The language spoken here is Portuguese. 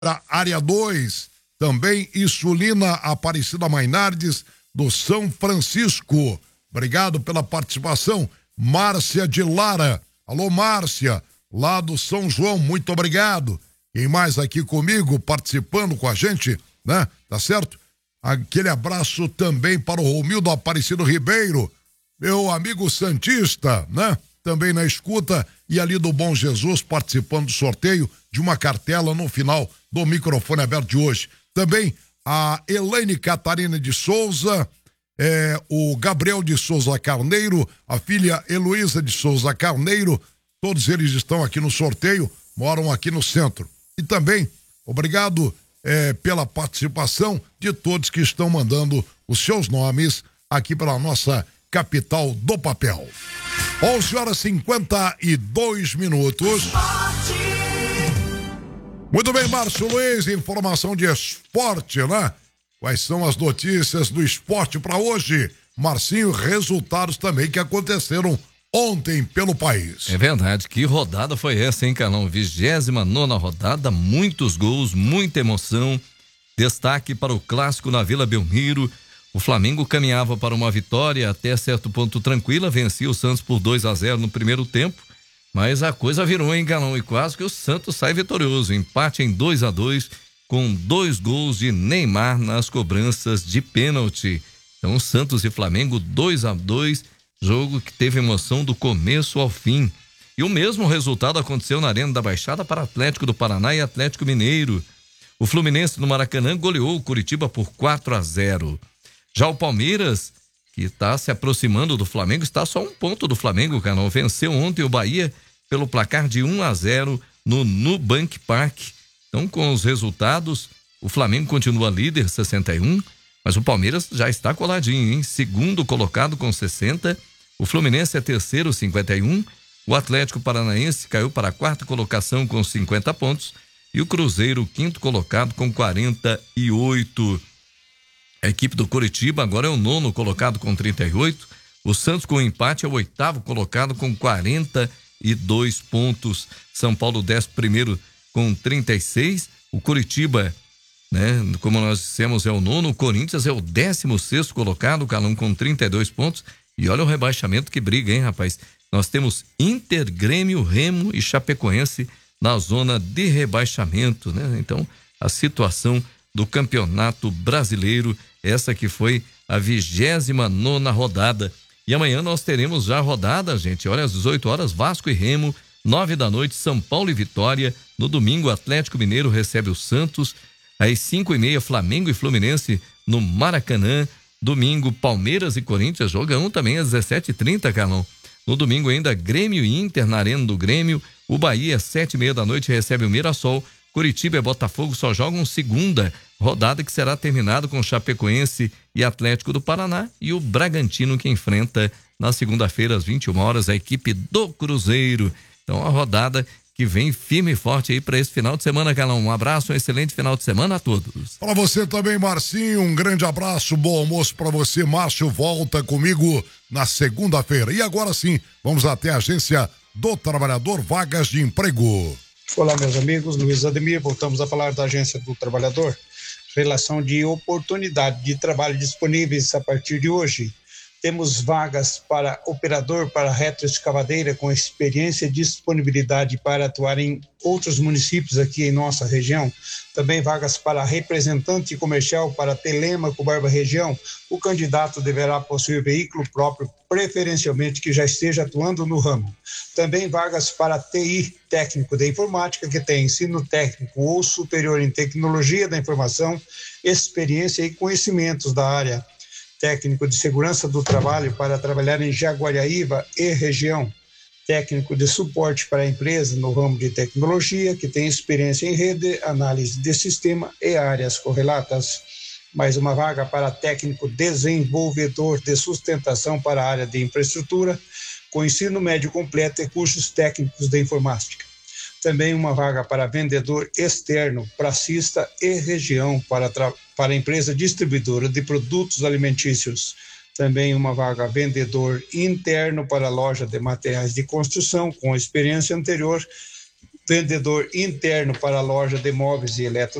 Área 2, também Isulina Aparecida Mainardes, do São Francisco. Obrigado pela participação. Márcia de Lara. Alô, Márcia, lá do São João, muito obrigado. Quem mais aqui comigo, participando com a gente, né? Tá certo? Aquele abraço também para o Romildo Aparecido Ribeiro, meu amigo santista, né? Também na escuta, e ali do Bom Jesus participando do sorteio de uma cartela no final do microfone aberto de hoje. Também a Elaine Catarina de Souza, o Gabriel de Souza Carneiro, a filha Heloísa de Souza Carneiro, todos eles estão aqui no sorteio, moram aqui no centro. E também, obrigado pela participação de todos que estão mandando os seus nomes aqui para a nossa capital do papel. 11h52. Muito bem, Márcio Luiz, informação de esporte, né? Quais são as notícias do esporte para hoje? Marcinho, resultados também que aconteceram ontem pelo país. É verdade, que rodada foi essa, hein, Carlão? 29ª rodada, muitos gols, muita emoção. Destaque para o clássico na Vila Belmiro. O Flamengo caminhava para uma vitória até certo ponto tranquila, vencia o Santos por 2-0 no primeiro tempo, mas a coisa virou, hein, Carlão? E quase que o Santos sai vitorioso. Empate em 2-2 com 2 gols de Neymar nas cobranças de pênalti. Então, Santos e Flamengo 2-2. Jogo que teve emoção do começo ao fim. E o mesmo resultado aconteceu na Arena da Baixada para Atlético do Paraná e Atlético Mineiro. O Fluminense no Maracanã goleou o Curitiba por 4-0. Já o Palmeiras, que está se aproximando do Flamengo, está só um ponto do Flamengo, Canal. Venceu ontem o Bahia pelo placar de 1-0 no Nubank Park. Então, com os resultados, o Flamengo continua líder, 61, mas o Palmeiras já está coladinho, hein? Segundo colocado com 60. O Fluminense é terceiro, 51. O Atlético Paranaense caiu para a 4ª colocação com 50 pontos. E o Cruzeiro, 5º colocado com 48. A equipe do Curitiba agora é o 9º colocado com 38. O Santos, com empate, é o 8º colocado com 42 pontos. São Paulo, 11º com 36. O Curitiba, né, como nós dissemos, é o 9º. O Corinthians é o 16º colocado, Calão, com 32 pontos. E olha o rebaixamento que briga, hein, rapaz? Nós temos Inter, Grêmio, Remo e Chapecoense na zona de rebaixamento, né? Então, a situação do Campeonato Brasileiro, essa que foi a 29ª rodada. E amanhã nós teremos já a rodada, gente. Olha, às 18 horas, Vasco e Remo, 9 da noite, São Paulo e Vitória. No domingo, Atlético Mineiro recebe o Santos. Às 5h30, Flamengo e Fluminense no Maracanã. Domingo, Palmeiras e Corinthians, jogam também às 17h30, Carlão. No domingo ainda, Grêmio e Inter na Arena do Grêmio. O Bahia, às 7h30 da noite, recebe o Mirassol. Curitiba e Botafogo só jogam segunda rodada, que será terminada com Chapecoense e Atlético do Paraná. E o Bragantino, que enfrenta na segunda-feira, às 21 horas, a equipe do Cruzeiro. Então, a rodada que vem firme e forte aí para esse final de semana, Calão. Um abraço, um excelente final de semana a todos. Para você também, Marcinho, um grande abraço, bom almoço para você. Márcio volta comigo na segunda-feira. E agora sim, vamos até a Agência do Trabalhador, vagas de emprego. Olá, meus amigos, Luiz Ademir, voltamos a falar da Agência do Trabalhador. Relação de oportunidade de trabalho disponíveis a partir de hoje. Temos vagas para operador para retroescavadeira com experiência e disponibilidade para atuar em outros municípios aqui em nossa região. Também vagas para representante comercial para Telêmaco, Barba Região. O candidato deverá possuir veículo próprio, preferencialmente que já esteja atuando no ramo. Também vagas para TI, técnico de informática, que tem ensino técnico ou superior em tecnologia da informação, experiência e conhecimentos da área. Técnico de segurança do trabalho para trabalhar em Jaguariaíva e região. Técnico de suporte para a empresa no ramo de tecnologia, que tem experiência em rede, análise de sistema e áreas correlatas. Mais uma vaga para técnico desenvolvedor de sustentação para a área de infraestrutura, com ensino médio completo e cursos técnicos de informática. Também uma vaga para vendedor externo, pracista e região para a empresa distribuidora de produtos alimentícios. Também uma vaga vendedor interno para a loja de materiais de construção com experiência anterior vendedor interno para a loja de móveis e